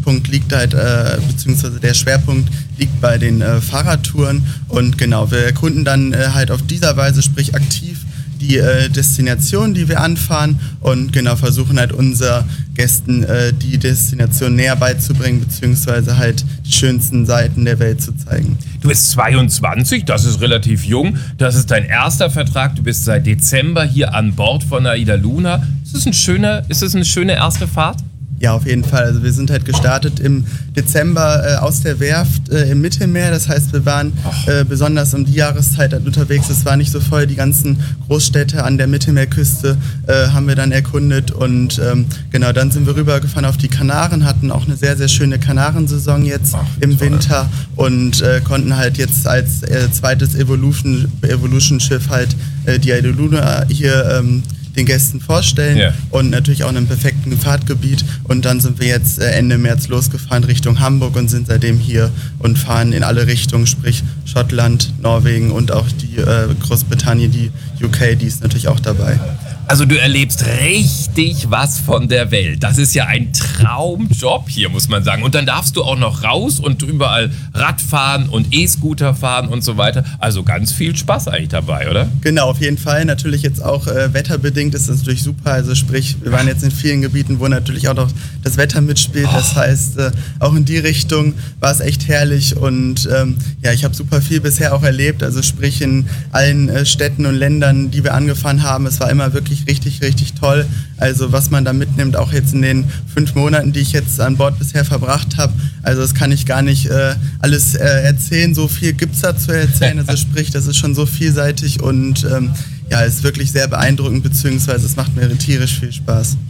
Fokuspunkt liegt halt, beziehungsweise der Schwerpunkt liegt bei den Fahrradtouren und genau, wir erkunden dann halt auf dieser Weise, sprich aktiv, die Destination, die wir anfahren und genau versuchen halt unseren Gästen die Destination näher beizubringen, beziehungsweise halt die schönsten Seiten der Welt zu zeigen. Du bist 22, das ist relativ jung, das ist dein erster Vertrag, du bist seit Dezember hier an Bord von AIDA Luna. Ist es eine schöne erste Fahrt? Ja, auf jeden Fall. Also wir sind halt gestartet im Dezember aus der Werft im Mittelmeer. Das heißt, wir waren besonders um die Jahreszeit halt unterwegs. Es war nicht so voll. Die ganzen Großstädte an der Mittelmeerküste haben wir dann erkundet. Und genau, dann sind wir rübergefahren auf die Kanaren, hatten auch eine sehr, sehr schöne Kanarensaison jetzt im Winter und konnten halt jetzt als zweites Evolution-Schiff halt die AIDA Luna hier den Gästen vorstellen und natürlich auch in einem perfekten Fahrtgebiet. Und dann sind wir jetzt Ende März losgefahren Richtung Hamburg und sind seitdem hier und fahren in alle Richtungen, sprich Schottland, Norwegen und auch die Großbritannien, die UK, die ist natürlich auch dabei. Also du erlebst richtig was von der Welt. Das ist ja ein Traumjob hier, muss man sagen. Und dann darfst du auch noch raus und überall Rad fahren und E-Scooter fahren und so weiter. Also ganz viel Spaß eigentlich dabei, oder? Genau, auf jeden Fall. Natürlich jetzt auch wetterbedingt ist das natürlich super. Also sprich, wir waren jetzt in vielen Gebieten, wo natürlich auch noch das Wetter mitspielt. Das heißt, auch in die Richtung war es echt herrlich. Und ja, ich habe super viel bisher auch erlebt. Also sprich in allen Städten und Ländern, die wir angefahren haben. Es war immer wirklich richtig, richtig toll. Also was man da mitnimmt, auch jetzt in den 5 Monaten, die ich jetzt an Bord bisher verbracht habe. Also das kann ich gar nicht alles erzählen. So viel gibt es da zu erzählen. Also sprich, das ist schon so vielseitig und ja, ist wirklich sehr beeindruckend, beziehungsweise es macht mir tierisch viel Spaß.